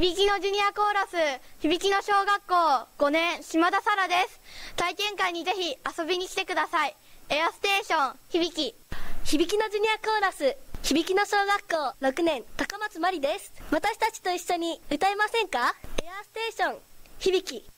響きのジュニアコーラス、響きの小学校5年、島田沙羅です。体験会にぜひ遊びに来てください。エアステーション、響き。 響きのジュニアコーラス、響きの小学校6年、高松まりです。私たちと一緒に歌いませんか？エアステーション、響き。